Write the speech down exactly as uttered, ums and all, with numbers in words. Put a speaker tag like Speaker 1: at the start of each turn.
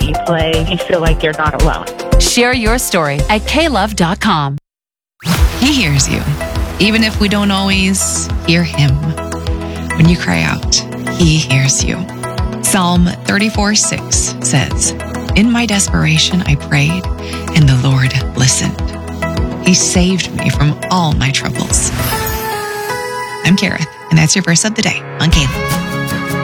Speaker 1: you play, you feel like you're not alone.
Speaker 2: Share your story at k love dot com.
Speaker 3: He hears you, even if we don't always hear him. When you cry out, he hears you. Psalm thirty-four six says, "In my desperation I prayed, and the Lord listened. He saved me from all my troubles." I'm Kareth, and that's your verse of the day on K L O V.